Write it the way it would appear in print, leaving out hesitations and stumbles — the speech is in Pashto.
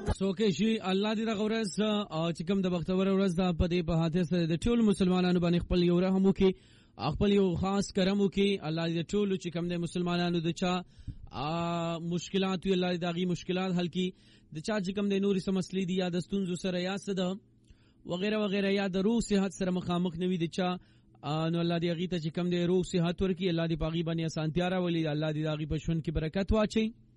سوکې شي الله دې دغه ورځ چې کوم د بختور ورځ ده په دې په حادثه سره د ټول مسلمانانو باندې خپل یو رحم وکړي، خپل یو خاص کرم وکړي. الله دې ټول چې کوم د مسلمانانو د چا مشکلات وي الله دې دغه مشکلات حل کړي. د چا چې کوم د نوري سم مسلې دي یا د ستونزو سره یا څه ده وغیرہ وغیرہ یا د روح صحت سره مخامخ نوي د چا نو الله دې هغه ته چې کوم د روح صحت ورکړي، الله دې پاغي باندې اسانتیا راولي، الله دې هغه په شون کې برکت واچي.